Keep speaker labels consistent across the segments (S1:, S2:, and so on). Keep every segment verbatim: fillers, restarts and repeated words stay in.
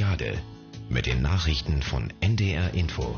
S1: Jade mit den Nachrichten von N D R Info.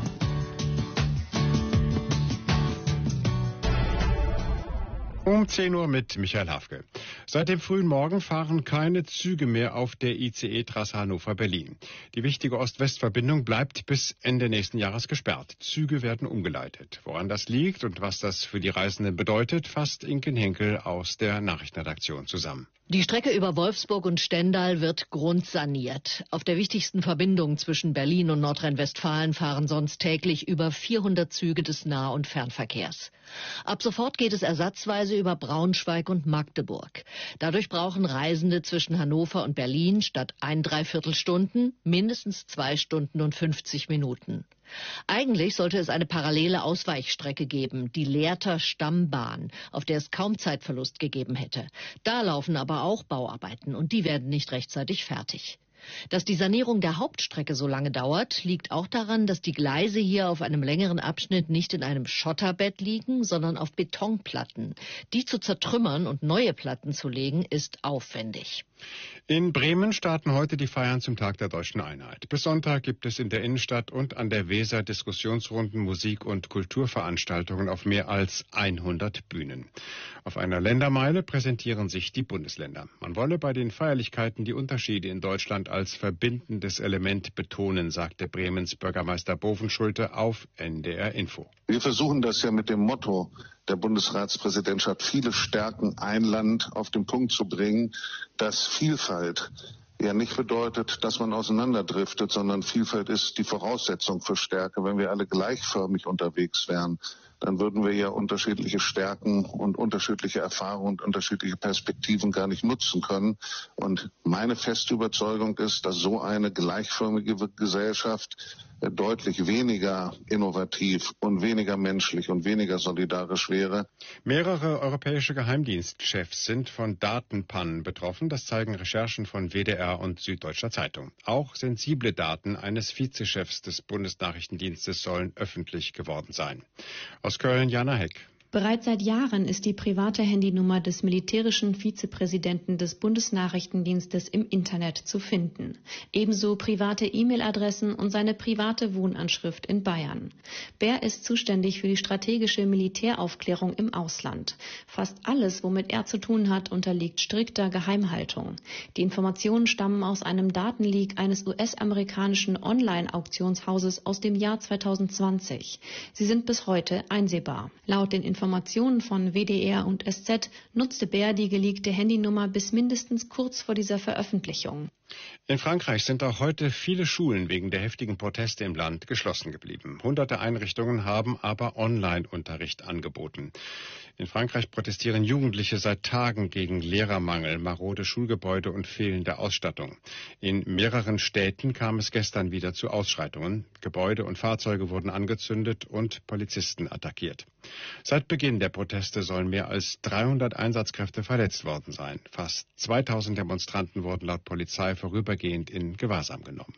S2: Um zehn Uhr mit Michael Hafke. Seit dem frühen Morgen fahren keine Züge mehr auf der I C E-Trasse Hannover-Berlin. Die wichtige Ost-West-Verbindung bleibt bis Ende nächsten Jahres gesperrt. Züge werden umgeleitet. Woran das liegt und was das für die Reisenden bedeutet, fasst Inken Henkel aus der Nachrichtenredaktion zusammen.
S3: Die Strecke über Wolfsburg und Stendal wird grundsaniert. Auf der wichtigsten Verbindung zwischen Berlin und Nordrhein-Westfalen fahren sonst täglich über vierhundert Züge des Nah- und Fernverkehrs. Ab sofort geht es ersatzweise über Braunschweig und Magdeburg. Dadurch brauchen Reisende zwischen Hannover und Berlin statt ein Dreiviertelstunden mindestens zwei Stunden und fünfzig Minuten. Eigentlich sollte es eine parallele Ausweichstrecke geben, die Lehrter Stammbahn, auf der es kaum Zeitverlust gegeben hätte. Da laufen aber auch Bauarbeiten und die werden nicht rechtzeitig fertig. Dass die Sanierung der Hauptstrecke so lange dauert, liegt auch daran, dass die Gleise hier auf einem längeren Abschnitt nicht in einem Schotterbett liegen, sondern auf Betonplatten. Die zu zertrümmern und neue Platten zu legen, ist aufwendig.
S2: In Bremen starten heute die Feiern zum Tag der Deutschen Einheit. Bis Sonntag gibt es in der Innenstadt und an der Weser Diskussionsrunden, Musik- und Kulturveranstaltungen auf mehr als hundert Bühnen. Auf einer Ländermeile präsentieren sich die Bundesländer. Man wolle bei den Feierlichkeiten die Unterschiede in Deutschland als verbindendes Element betonen, sagte Bremens Bürgermeister Bovenschulte auf N D R Info.
S4: Wir versuchen das ja mit dem Motto der Bundesratspräsidentschaft, viele Stärken, ein Land, auf den Punkt zu bringen, dass Vielfalt ja nicht bedeutet, dass man auseinanderdriftet, sondern Vielfalt ist die Voraussetzung für Stärke. Wenn wir alle gleichförmig unterwegs wären, dann würden wir ja unterschiedliche Stärken und unterschiedliche Erfahrungen und unterschiedliche Perspektiven gar nicht nutzen können. Und meine feste Überzeugung ist, dass so eine gleichförmige Gesellschaft deutlich weniger innovativ und weniger menschlich und weniger solidarisch wäre.
S2: Mehrere europäische Geheimdienstchefs sind von Datenpannen betroffen. Das zeigen Recherchen von W D R und Süddeutscher Zeitung. Auch sensible Daten eines Vizechefs des Bundesnachrichtendienstes sollen öffentlich geworden sein. Aus Köln, Jana Heck.
S5: Bereits seit Jahren ist die private Handynummer des militärischen Vizepräsidenten des Bundesnachrichtendienstes im Internet zu finden. Ebenso private E-Mail-Adressen und seine private Wohnanschrift in Bayern. Bär ist zuständig für die strategische Militäraufklärung im Ausland. Fast alles, womit er zu tun hat, unterliegt strikter Geheimhaltung. Die Informationen stammen aus einem Datenleak eines U S-amerikanischen Online-Auktionshauses aus dem Jahr zweitausendzwanzig. Sie sind bis heute einsehbar. Laut den Informationen von W D R und S Z nutzte Bär die geleakte Handynummer bis mindestens kurz vor dieser Veröffentlichung.
S2: In Frankreich sind auch heute viele Schulen wegen der heftigen Proteste im Land geschlossen geblieben. Hunderte Einrichtungen haben aber Online-Unterricht angeboten. In Frankreich protestieren Jugendliche seit Tagen gegen Lehrermangel, marode Schulgebäude und fehlende Ausstattung. In mehreren Städten kam es gestern wieder zu Ausschreitungen. Gebäude und Fahrzeuge wurden angezündet und Polizisten attackiert. Seit Beginn der Proteste sollen mehr als dreihundert Einsatzkräfte verletzt worden sein. Fast zweitausend Demonstranten wurden laut Polizei vorübergehend in Gewahrsam genommen.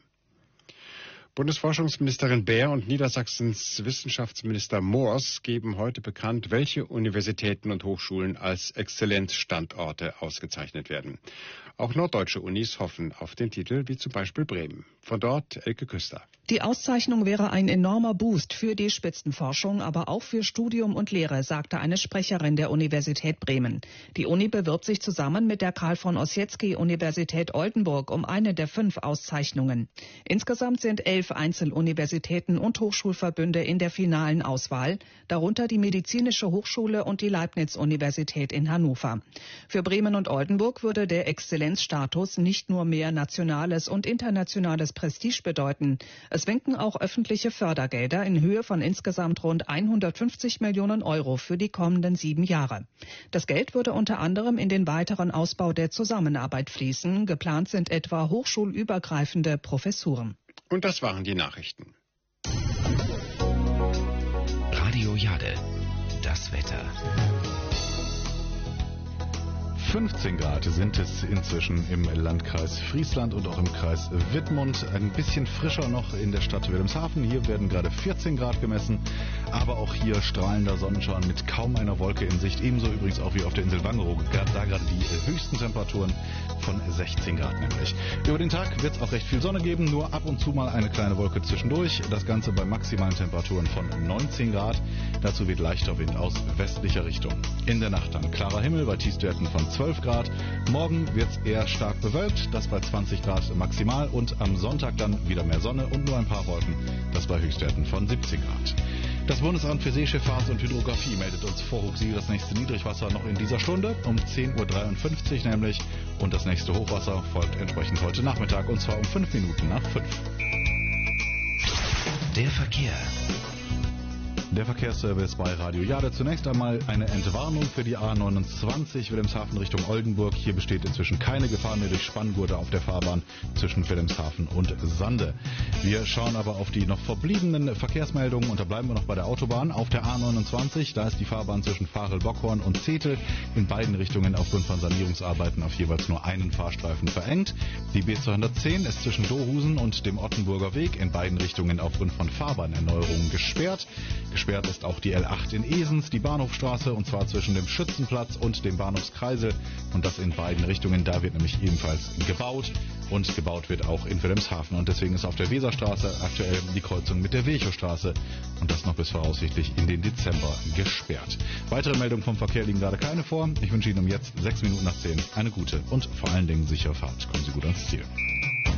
S2: Bundesforschungsministerin Bär und Niedersachsens Wissenschaftsminister Moors geben heute bekannt, welche Universitäten und Hochschulen als Exzellenzstandorte ausgezeichnet werden. Auch norddeutsche Unis hoffen auf den Titel, wie zum Beispiel Bremen. Von dort Elke Küster.
S6: Die Auszeichnung wäre ein enormer Boost für die Spitzenforschung, aber auch für Studium und Lehre, sagte eine Sprecherin der Universität Bremen. Die Uni bewirbt sich zusammen mit der Karl von Ossietzky Universität Oldenburg um eine der fünf Auszeichnungen. Insgesamt sind elf Einzeluniversitäten und Hochschulverbünde in der finalen Auswahl, darunter die Medizinische Hochschule und die Leibniz-Universität in Hannover. Für Bremen und Oldenburg würde der Exzellenzstatus nicht nur mehr nationales und internationales Prestige bedeuten. Es winken auch öffentliche Fördergelder in Höhe von insgesamt rund hundertfünfzig Millionen Euro für die kommenden sieben Jahre. Das Geld würde unter anderem in den weiteren Ausbau der Zusammenarbeit fließen. Geplant sind etwa hochschulübergreifende Professuren.
S2: Und das waren die Nachrichten.
S1: Radio Jade, das Wetter.
S7: fünfzehn Grad sind es inzwischen im Landkreis Friesland und auch im Kreis Wittmund. Ein bisschen frischer noch in der Stadt Wilhelmshaven. Hier werden gerade vierzehn Grad gemessen, aber auch hier strahlender Sonnenschein mit kaum einer Wolke in Sicht. Ebenso übrigens auch wie auf der Insel Wangerooge. Da gerade die höchsten Temperaturen von sechzehn Grad nämlich. Über den Tag wird es auch recht viel Sonne geben, nur ab und zu mal eine kleine Wolke zwischendurch. Das Ganze bei maximalen Temperaturen von neunzehn Grad. Dazu weht leichter Wind aus westlicher Richtung. In der Nacht dann klarer Himmel bei Tiefstwerten von zwölf Grad. Morgen wird es eher stark bewölkt, das bei zwanzig Grad maximal. Und am Sonntag dann wieder mehr Sonne und nur ein paar Wolken, das bei Höchstwerten von siebzehn Grad. Das Bundesamt für Seeschifffahrt und Hydrographie meldet uns vor Huxil das nächste Niedrigwasser noch in dieser Stunde, um zehn Uhr dreiundfünfzig nämlich. Und das nächste Hochwasser folgt entsprechend heute Nachmittag, und zwar um fünf Minuten nach fünf.
S1: Der Verkehr.
S7: Der Verkehrsservice bei Radio Jade. Zunächst einmal eine Entwarnung für die A neunundzwanzig Wilhelmshaven Richtung Oldenburg. Hier besteht inzwischen keine Gefahr mehr durch Spanngurte auf der Fahrbahn zwischen Wilhelmshaven und Sande. Wir schauen aber auf die noch verbliebenen Verkehrsmeldungen und da bleiben wir noch bei der Autobahn. Auf der A neunundzwanzig, da ist die Fahrbahn zwischen Varel-Bockhorn und Zetel in beiden Richtungen aufgrund von Sanierungsarbeiten auf jeweils nur einen Fahrstreifen verengt. Die B zweihundertzehn ist zwischen Dohusen und dem Ottenburger Weg in beiden Richtungen aufgrund von Fahrbahnerneuerungen gesperrt. Gesperrt ist auch die L acht in Esens, die Bahnhofstraße, und zwar zwischen dem Schützenplatz und dem Bahnhofskreisel, und das in beiden Richtungen. Da wird nämlich ebenfalls gebaut, und gebaut wird auch in Wilhelmshaven, und deswegen ist auf der Weserstraße aktuell die Kreuzung mit der Wilchow-Straße, und das noch bis voraussichtlich in den Dezember gesperrt. Weitere Meldungen vom Verkehr liegen gerade keine vor. Ich wünsche Ihnen um jetzt sechs Minuten nach zehn eine gute und vor allen Dingen sichere Fahrt. Kommen Sie gut ans Ziel.